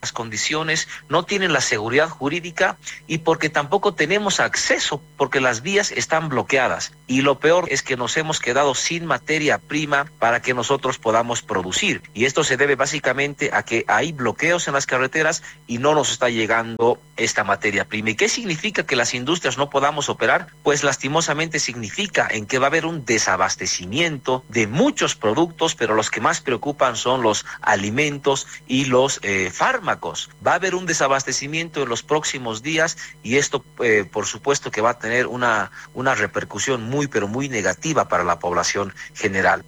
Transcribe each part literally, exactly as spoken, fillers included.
las condiciones, no tienen la seguridad jurídica y porque tampoco tenemos acceso, porque las vías están bloqueadas. Y lo peor es que nos hemos quedado sin materia prima para que nosotros podamos producir. Y esto se debe básicamente a que hay bloqueos en las carreteras y no nos está llegando esta materia prima. ¿Y qué significa que las industrias no podamos operar? Pues lastimosamente significa en que va a haber un desabastecimiento de muchos productos, pero los que más preocupan son los alimentos y los eh, fármacos. Va a haber un desabastecimiento en los próximos días y esto eh, por supuesto que va a tener una, una repercusión muy pero muy negativa para la población general.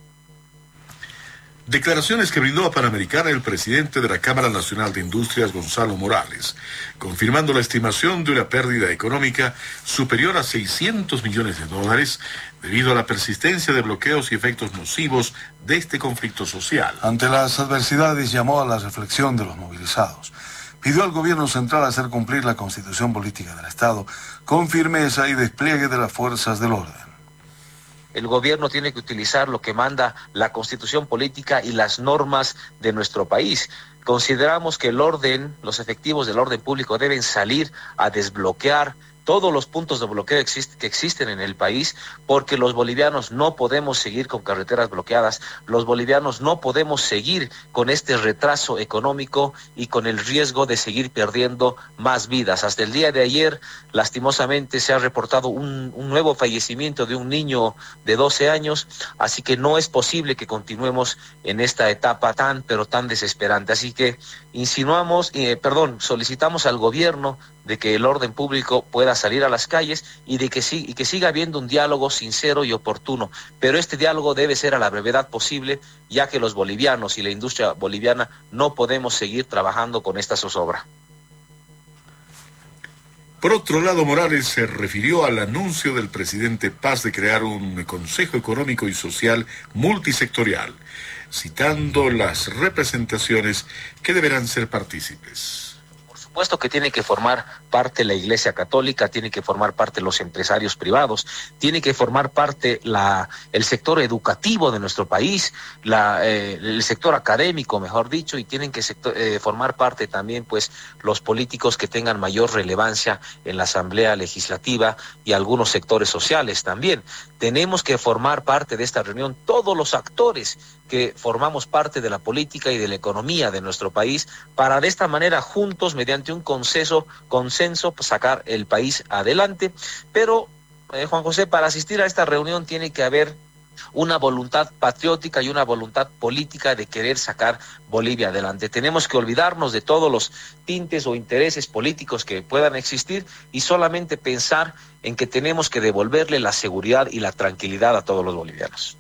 Declaraciones que brindó a Panamericana el presidente de la Cámara Nacional de Industrias, Gonzalo Morales, confirmando la estimación de una pérdida económica superior a seiscientos millones de dólares debido a la persistencia de bloqueos y efectos nocivos de este conflicto social. Ante las adversidades llamó a la reflexión de los movilizados. Pidió al gobierno central hacer cumplir la Constitución Política del Estado con firmeza y despliegue de las fuerzas del orden. El gobierno tiene que utilizar lo que manda la Constitución Política y las normas de nuestro país. Consideramos que el orden, los efectivos del orden público deben salir a desbloquear todos los puntos de bloqueo exist- que existen en el país, porque los bolivianos no podemos seguir con carreteras bloqueadas, los bolivianos no podemos seguir con este retraso económico y con el riesgo de seguir perdiendo más vidas. Hasta el día de ayer, lastimosamente, se ha reportado un, un nuevo fallecimiento de un niño de doce años, así que no es posible que continuemos en esta etapa tan, pero tan desesperante. Así que insinuamos, eh, perdón, solicitamos al gobierno de que el orden público pueda salir a las calles y de que sí, y que siga habiendo un diálogo sincero y oportuno. Pero este diálogo debe ser a la brevedad posible, ya que los bolivianos y la industria boliviana no podemos seguir trabajando con esta zozobra. Por otro lado, Morales se refirió al anuncio del presidente Paz de crear un Consejo Económico y Social multisectorial, citando las representaciones que deberán ser partícipes. Por supuesto que tiene que formar parte la Iglesia Católica, tiene que formar parte los empresarios privados, tiene que formar parte la, el sector educativo de nuestro país, la, eh, el sector académico, mejor dicho, y tienen que sector, eh, formar parte también pues los políticos que tengan mayor relevancia en la Asamblea Legislativa y algunos sectores sociales también. Tenemos que formar parte de esta reunión todos los actores que formamos parte de la política y de la economía de nuestro país, para de esta manera juntos, mediante un consenso, consenso sacar el país adelante. Pero, eh, Juan José, para asistir a esta reunión tiene que haber una voluntad patriótica y una voluntad política de querer sacar Bolivia adelante. Tenemos que olvidarnos de todos los tintes o intereses políticos que puedan existir y solamente pensar en que tenemos que devolverle la seguridad y la tranquilidad a todos los bolivianos.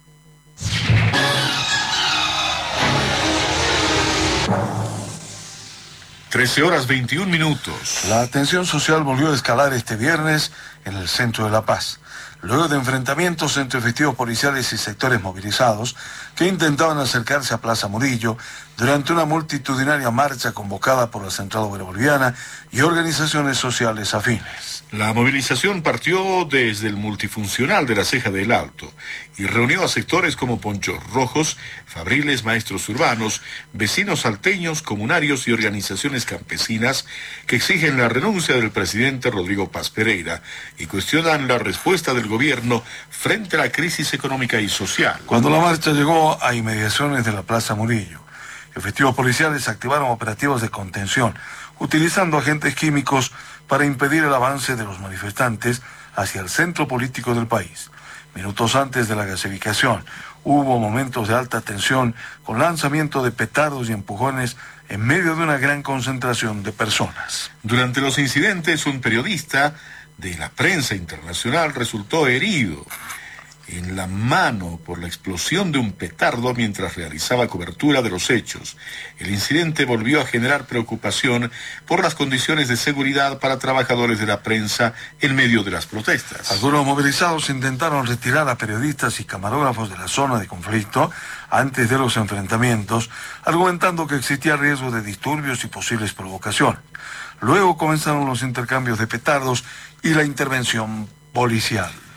trece horas veintiún minutos. La tensión social volvió a escalar este viernes en el centro de La Paz, luego de enfrentamientos entre efectivos policiales y sectores movilizados que intentaban acercarse a Plaza Murillo durante una multitudinaria marcha convocada por la Central Obrera Boliviana y organizaciones sociales afines. La movilización partió desde el multifuncional de la Ceja del Alto y reunió a sectores como Ponchos Rojos, fabriles, maestros urbanos, vecinos salteños, comunarios y organizaciones campesinas que exigen la renuncia del presidente Rodrigo Paz Pereira y cuestionan la respuesta del gobierno frente a la crisis económica y social. Cuando la marcha llegó a inmediaciones de la Plaza Murillo, efectivos policiales activaron operativos de contención, utilizando agentes químicos para impedir el avance de los manifestantes hacia el centro político del país. Minutos antes de la gasificación, hubo momentos de alta tensión con lanzamiento de petardos y empujones en medio de una gran concentración de personas. Durante los incidentes, un periodista de la prensa internacional resultó herido en la mano por la explosión de un petardo mientras realizaba cobertura de los hechos. El incidente volvió a generar preocupación por las condiciones de seguridad para trabajadores de la prensa en medio de las protestas. Algunos movilizados intentaron retirar a periodistas y camarógrafos de la zona de conflicto antes de los enfrentamientos, argumentando que existía riesgo de disturbios y posibles provocaciones. Luego comenzaron los intercambios de petardos y la intervención policial.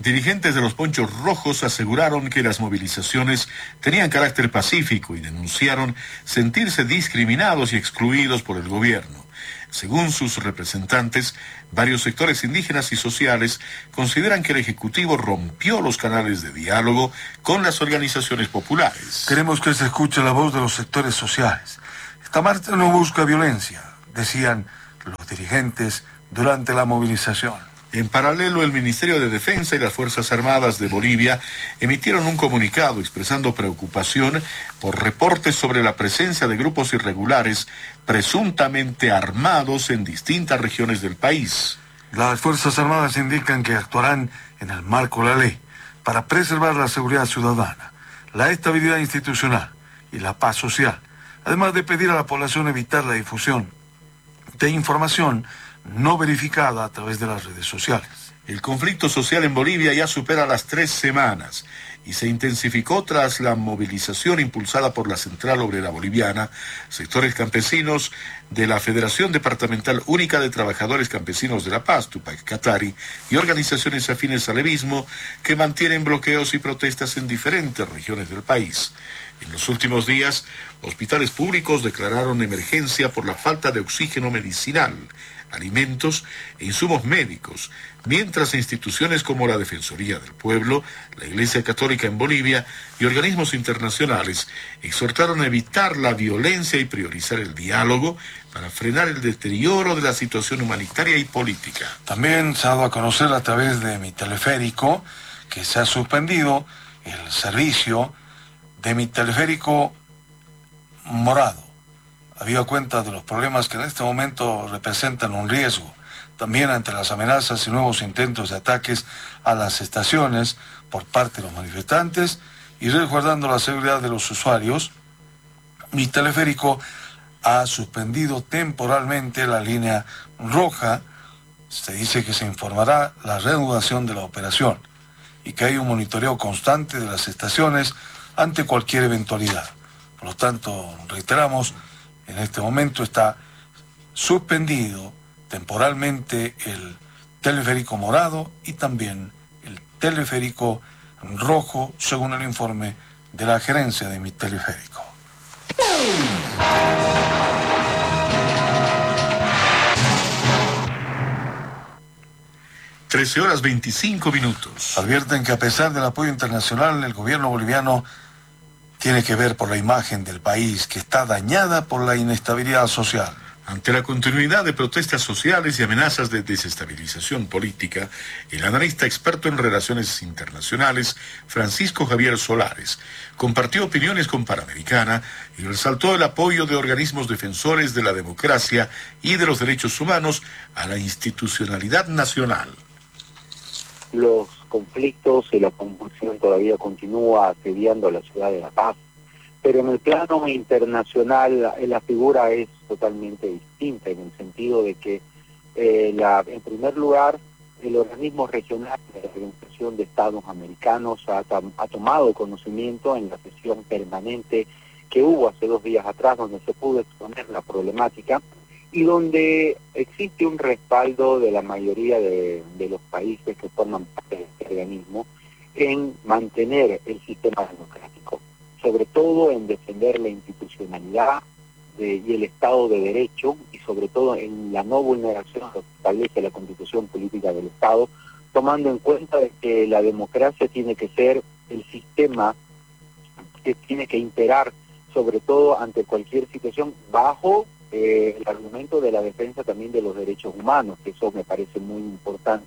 Dirigentes de los Ponchos Rojos aseguraron que las movilizaciones tenían carácter pacífico y denunciaron sentirse discriminados y excluidos por el gobierno. Según sus representantes, varios sectores indígenas y sociales consideran que el Ejecutivo rompió los canales de diálogo con las organizaciones populares. Queremos que se escuche la voz de los sectores sociales. Esta marcha no busca violencia, decían los dirigentes durante la movilización. En paralelo, el Ministerio de Defensa y las Fuerzas Armadas de Bolivia emitieron un comunicado expresando preocupación por reportes sobre la presencia de grupos irregulares presuntamente armados en distintas regiones del país. Las Fuerzas Armadas indican que actuarán en el marco de la ley para preservar la seguridad ciudadana, la estabilidad institucional y la paz social, además de pedir a la población evitar la difusión de información no verificada a través de las redes sociales. El conflicto social en Bolivia ya supera las tres semanas y se intensificó tras la movilización impulsada por la Central Obrera Boliviana, sectores campesinos de la Federación Departamental Única de Trabajadores Campesinos de La Paz, Tupac Katari, y organizaciones afines al levismo que mantienen bloqueos y protestas en diferentes regiones del país. En los últimos días, hospitales públicos declararon emergencia por la falta de oxígeno medicinal, alimentos e insumos médicos, mientras instituciones como la Defensoría del Pueblo, la Iglesia Católica en Bolivia y organismos internacionales exhortaron a evitar la violencia y priorizar el diálogo para frenar el deterioro de la situación humanitaria y política. También se ha dado a conocer a través de mi teleférico que se ha suspendido el servicio de mi teleférico morado, habida cuenta de los problemas que en este momento representan un riesgo, también ante las amenazas y nuevos intentos de ataques a las estaciones por parte de los manifestantes y resguardando la seguridad de los usuarios. Mi teleférico ha suspendido temporalmente la línea roja. Se dice que se informará la reanudación de la operación y que hay un monitoreo constante de las estaciones ante cualquier eventualidad. Por lo tanto, reiteramos, en este momento está suspendido temporalmente el teleférico morado y también el teleférico rojo, según el informe de la gerencia de mi teleférico. trece horas veinticinco minutos. Advierten que a pesar del apoyo internacional, el gobierno boliviano tiene que ver por la imagen del país, que está dañada por la inestabilidad social. Ante la continuidad de protestas sociales y amenazas de desestabilización política, el analista experto en relaciones internacionales, Francisco Javier Solares, compartió opiniones con Panamericana y resaltó el apoyo de organismos defensores de la democracia y de los derechos humanos a la institucionalidad nacional. Los conflictos y la convulsión todavía continúa asediando a la ciudad de La Paz, pero en el plano internacional la figura es totalmente distinta, en el sentido de que, eh, la, en primer lugar, el organismo regional de la Organización de Estados Americanos ha, ha tomado conocimiento en la sesión permanente que hubo hace dos días atrás, donde se pudo exponer la problemática y donde existe un respaldo de la mayoría de, de los países que forman parte de este organismo en mantener el sistema democrático, sobre todo en defender la institucionalidad de, y el Estado de Derecho, y sobre todo en la no vulneración de lo que establece la Constitución Política del Estado, tomando en cuenta de que la democracia tiene que ser el sistema que tiene que imperar, sobre todo ante cualquier situación, bajo eh, el argumento de la defensa también de los derechos humanos, que eso me parece muy importante.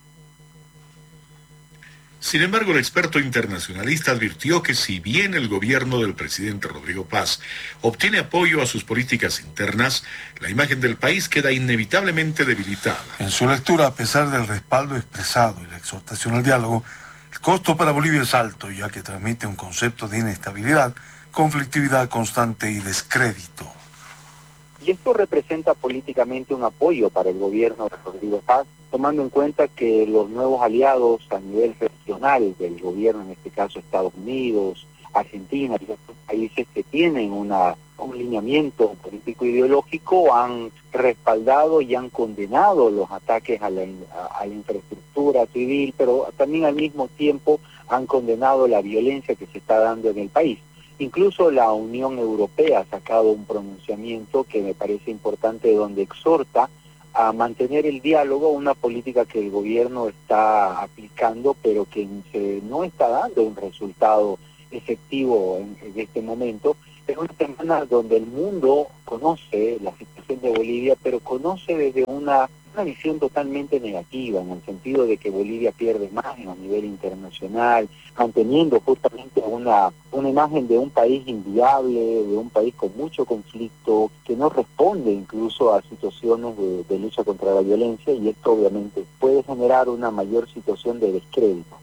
Sin embargo, el experto internacionalista advirtió que si bien el gobierno del presidente Rodrigo Paz obtiene apoyo a sus políticas internas, la imagen del país queda inevitablemente debilitada. En su lectura, a pesar del respaldo expresado y la exhortación al diálogo, el costo para Bolivia es alto, ya que transmite un concepto de inestabilidad, conflictividad constante y descrédito. Y esto representa políticamente un apoyo para el gobierno de Rodrigo Paz, tomando en cuenta que los nuevos aliados a nivel regional del gobierno, en este caso Estados Unidos, Argentina y otros países que tienen una, un lineamiento político ideológico, han respaldado y han condenado los ataques a la, a, a la infraestructura cultura civil, pero también al mismo tiempo han condenado la violencia que se está dando en el país. Incluso la Unión Europea ha sacado un pronunciamiento que me parece importante, donde exhorta a mantener el diálogo, una política que el gobierno está aplicando, pero que se, no está dando un resultado efectivo en, en este momento. Es una semana donde el mundo conoce la situación de Bolivia, pero conoce desde una, una visión totalmente negativa, en el sentido de que Bolivia pierde imagen a nivel internacional, manteniendo justamente una, una imagen de un país inviable, de un país con mucho conflicto, que no responde incluso a situaciones de, de lucha contra la violencia, y esto obviamente puede generar una mayor situación de descrédito.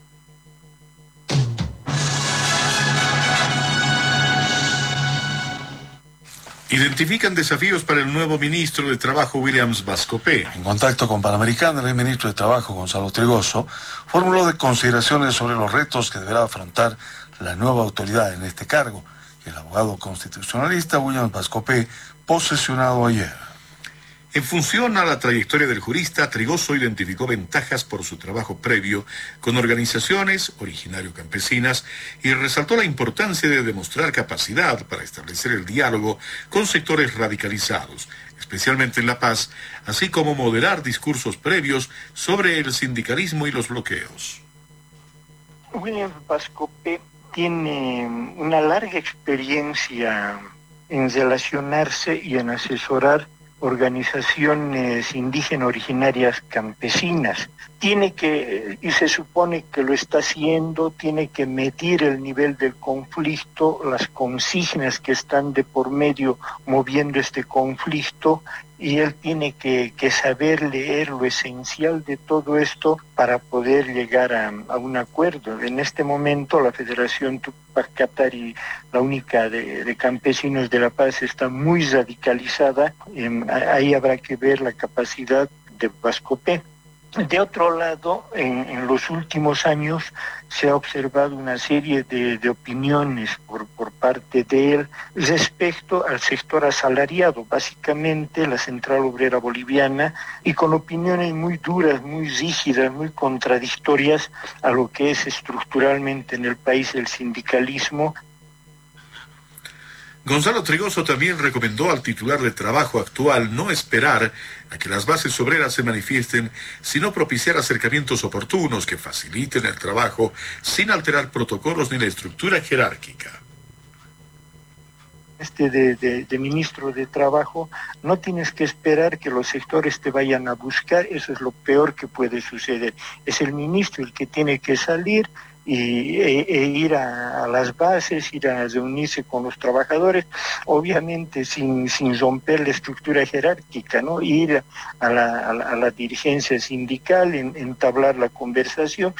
Identifican desafíos para el nuevo ministro de Trabajo, Williams Vascopé. En contacto con Panamericana, el ministro de Trabajo, Gonzalo Trigoso, formuló de consideraciones sobre los retos que deberá afrontar la nueva autoridad en este cargo. Y el abogado constitucionalista Williams Vascopé, posesionado ayer. En función a la trayectoria del jurista, Trigoso identificó ventajas por su trabajo previo con organizaciones originario campesinas y resaltó la importancia de demostrar capacidad para establecer el diálogo con sectores radicalizados, especialmente en La Paz, así como moderar discursos previos sobre el sindicalismo y los bloqueos. Williams Vascopé tiene una larga experiencia en relacionarse y en asesorar organizaciones indígenas originarias campesinas. Tiene que, y se supone que lo está haciendo, tiene que medir el nivel del conflicto, las consignas que están de por medio moviendo este conflicto, y él tiene que, que saber leer lo esencial de todo esto para poder llegar a, a un acuerdo. En este momento la Federación Tupac Katari, la única de, de campesinos de La Paz, está muy radicalizada. Eh, ahí habrá que ver la capacidad de Vascopé. De otro lado, en, en los últimos años se ha observado una serie de, de opiniones por, por parte de él respecto al sector asalariado, básicamente la Central Obrera Boliviana, y con opiniones muy duras, muy rígidas, muy contradictorias a lo que es estructuralmente en el país el sindicalismo. Gonzalo Trigoso también recomendó al titular de Trabajo actual no esperar a que las bases obreras se manifiesten, sino propiciar acercamientos oportunos que faciliten el trabajo sin alterar protocolos ni la estructura jerárquica. Este de, de, de ministro de Trabajo, no tienes que esperar que los sectores te vayan a buscar, eso es lo peor que puede suceder. Es el ministro el que tiene que salir y e, e ir a, a las bases, ir a reunirse con los trabajadores, obviamente sin, sin romper la estructura jerárquica, ¿no? Ir a la, a la, a la dirigencia sindical, en, entablar la conversación,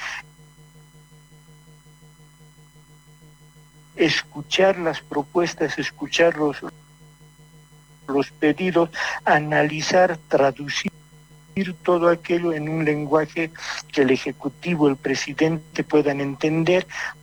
escuchar las propuestas, escuchar los, los pedidos, analizar, traducir todo aquello en un lenguaje que el Ejecutivo, el presidente puedan entender.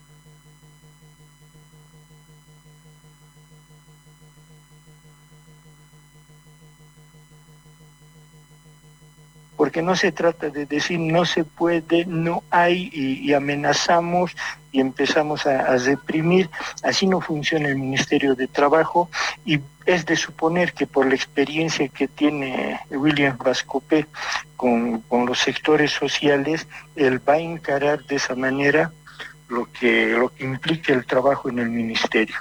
Porque no se trata de decir no se puede, no hay, y, y amenazamos y empezamos a, a reprimir. Así no funciona el Ministerio de Trabajo, y es de suponer que por la experiencia que tiene Williams Vascopé con, con los sectores sociales, él va a encarar de esa manera lo que, lo que implica el trabajo en el Ministerio.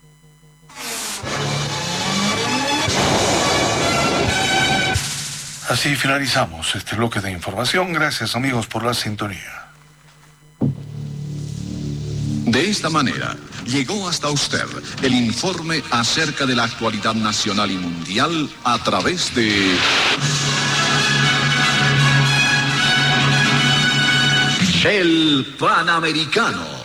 Así finalizamos este bloque de información. Gracias, amigos, por la sintonía. De esta manera, llegó hasta usted el informe acerca de la actualidad nacional y mundial a través de Shell Panamericano.